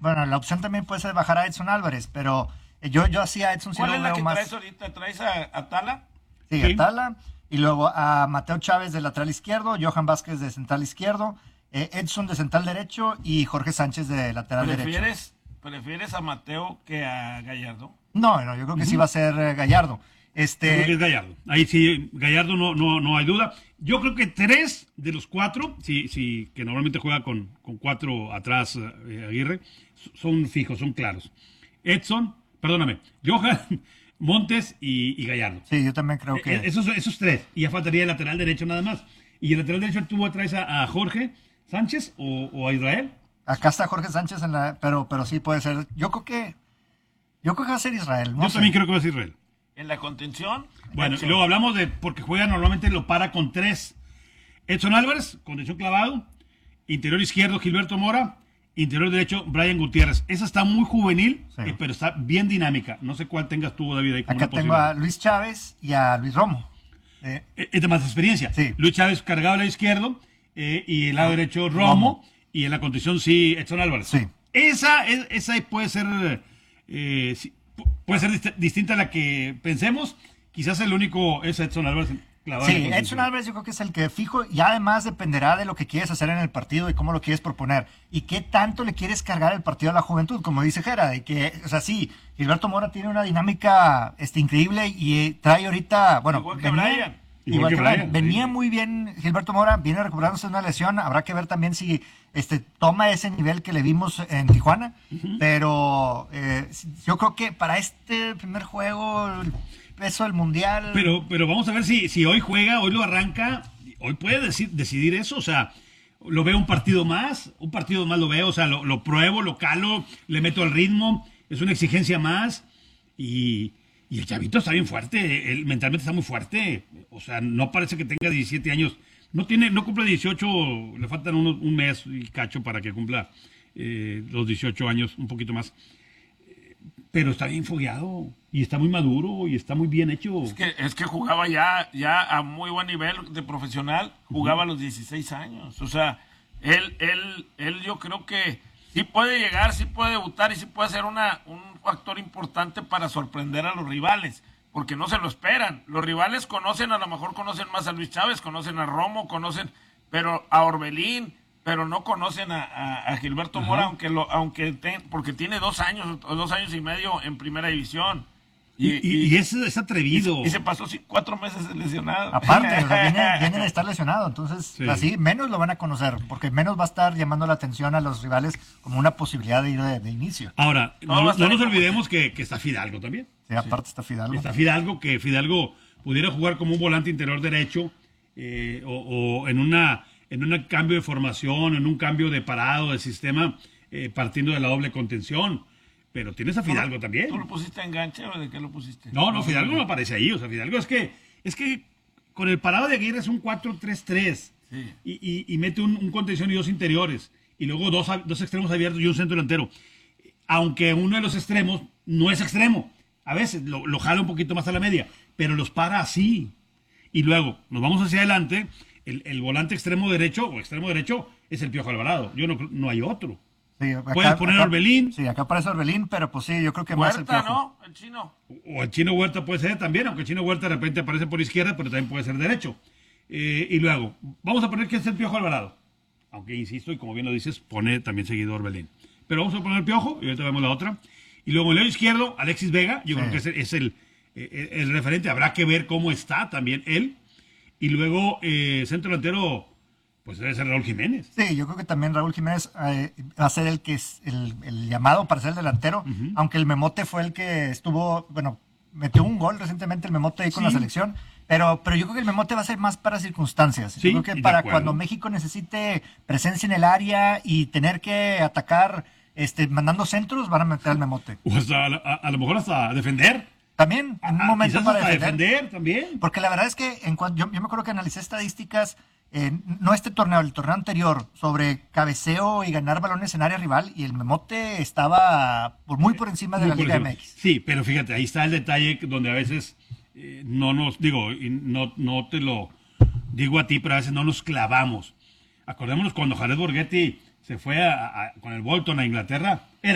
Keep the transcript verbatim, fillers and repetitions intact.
bueno, la opción también puede ser bajar a Edson Álvarez, pero yo, yo así a Edson sí ¿Cuál lo es la veo que más. traes ahorita? ¿Traes a, a Tala? Sí, Sí. a Tala. Y luego a Mateo Chávez de lateral izquierdo, Johan Vázquez de central izquierdo, eh, Edson de central derecho y Jorge Sánchez de lateral derecho. ¿Prefieres, ¿Prefieres a Mateo que a Gallardo? No, no, yo creo que sí va a ser eh, Gallardo. Este, Yo creo que es Gallardo. Ahí sí, Gallardo no, no, no hay duda. Yo creo que tres de los cuatro, sí, sí, que normalmente juega con, con cuatro atrás eh, Aguirre, son fijos, son claros. Edson, perdóname, Johan, Montes y, y Gallardo. Sí, yo también creo que... Eh, Esos, esos tres. Y ya faltaría el lateral derecho nada más. Y el lateral derecho tú traes a, a Jorge Sánchez o, o a Israel. Acá está Jorge Sánchez, en la, pero, pero sí puede ser. Yo creo que... Yo creo que va a ser Israel. No Yo sé. también creo que va a ser Israel. En la contención. Bueno, y Edson. luego hablamos de, porque juega normalmente lo para con tres. Edson Álvarez, contención clavado. Interior izquierdo, Gilberto Mora. Interior derecho, Brian Gutiérrez. Esa está muy juvenil, Sí. eh, pero está bien dinámica. No sé cuál tengas tú, David, ahí como Acá una tengo a posibilidad. Luis Chávez y a Luis Romo. Eh, Eh, Es de más experiencia. Sí. Luis Chávez cargado al lado izquierdo eh, y el lado derecho Romo, Romo. y en la contención sí Edson Álvarez. Sí. Esa, es- esa puede ser eh, sí, pu- puede ser dist- distinta a la que pensemos. Quizás el único es Edson Álvarez clavado en Sí, la contención. Edson Álvarez yo creo que es el que fijo y además dependerá de lo que quieres hacer en el partido y cómo lo quieres proponer y qué tanto le quieres cargar el partido a la juventud, como dice Jera, de que, o sea, sí, Gilberto Mora tiene una dinámica este, increíble y eh, trae ahorita, bueno, Igual que Brian. igual, Igual que que Brian, Brian, venía sí. muy bien Gilberto Mora, viene recuperándose de una lesión, habrá que ver también si este toma ese nivel que le vimos en Tijuana, pero eh, yo creo que para este primer juego, el peso del mundial... Pero, pero vamos a ver si, si hoy juega, hoy lo arranca, hoy puede deci- decidir eso, o sea, lo veo un partido más, un partido más lo veo, o sea, lo, lo pruebo, lo calo, le meto al ritmo, es una exigencia más y, y el chavito está bien fuerte, él mentalmente está muy fuerte, o sea, no parece que tenga diecisiete años, no tiene, no cumple dieciocho, le faltan unos, un mes y cacho para que cumpla eh, los dieciocho años, un poquito más. Pero está bien fogueado y está muy maduro y está muy bien hecho. Es que, es que jugaba ya, ya a muy buen nivel de profesional, jugaba a los dieciséis años. O sea, él, él, él yo creo que sí puede llegar, sí puede debutar y sí puede ser una, un factor importante para sorprender a los rivales, porque no se lo esperan. Los rivales conocen, a lo mejor conocen más a Luis Chávez, conocen a Romo, conocen, pero a Orbelín, pero no conocen a, a, a Gilberto Mora, Ajá. aunque lo, aunque te- porque tiene dos años o dos años y medio en primera división. Y, y- y es, es atrevido. Y se pasó sí, cuatro meses lesionado. Aparte, o sea, viene, viene de estar lesionado, entonces Sí. así menos lo van a conocer, porque menos va a estar llamando la atención a los rivales como una posibilidad de ir de, de inicio. Ahora, No, no, va a no estar nos bien olvidemos que, que está Fidalgo también. Sí, aparte está Fidalgo. Está Fidalgo, que Fidalgo pudiera jugar como un volante interior derecho eh, o, o en una en un cambio de formación, en un cambio de parado de sistema, eh, partiendo de la doble contención. Pero tienes a Fidalgo también. ¿Tú lo pusiste a enganche o de qué lo pusiste? No, no, Fidalgo no aparece ahí. O sea, Fidalgo es que es que con el parado de Aguirre es un cuatro tres tres. Sí. Y, y- y mete un, un contención y dos interiores. Y luego dos, a- dos extremos abiertos y un centro delantero. Aunque uno de los extremos no es extremo. A veces lo, lo jala un poquito más a la media. Pero los para así. Y luego nos vamos hacia adelante. El, el volante extremo derecho o extremo derecho es el Piojo Alvarado. Yo no, no hay otro. Sí, acá- Puedes poner a acá- Orbelín. Sí, acá aparece Orbelín, pero pues sí, yo creo que más el Huerta, Piojo. ¿no? El chino. O el Chino Huerta puede ser también, aunque el Chino Huerta de repente aparece por izquierda, pero también puede ser derecho. Eh, y luego, vamos a poner que es el Piojo Alvarado. Aunque insisto, y como bien lo dices, pone también seguidor Belén. Pero vamos a poner el Piojo, y ahorita vemos la otra. Y luego el lado izquierdo, Alexis Vega, yo Sí. creo que es el, es el, eh, el referente. Habrá que ver cómo está también él. Y luego, eh, centro delantero, pues debe ser Raúl Jiménez. Sí, yo creo que también Raúl Jiménez eh, va a ser el que es el, el llamado para ser el delantero, aunque el Memote fue el que estuvo, bueno, metió un gol recientemente el Memote ahí con Sí. la selección, pero, pero yo creo que el Memote va a ser más para circunstancias. Sí, yo creo de que para acuerdo. cuando México necesite presencia en el área y tener que atacar este, mandando centros, van a meter al Memote. O hasta, a, a- a lo mejor hasta defender. También, en un Ah, momento quizás para hasta defender. defender también. Porque la verdad es que en cuan- yo, yo me acuerdo que analicé estadísticas, eh, no este torneo, el torneo anterior, sobre cabeceo y ganar balones en área rival, y el Memote estaba por, muy por encima de Muy la por Liga encima. M X. Sí, pero fíjate, ahí está el detalle donde a veces eh, no nos, digo, y no, no te lo digo a ti, pero a veces no nos clavamos. Acordémonos cuando Jared Borghetti se fue a- a- con el Bolton a Inglaterra,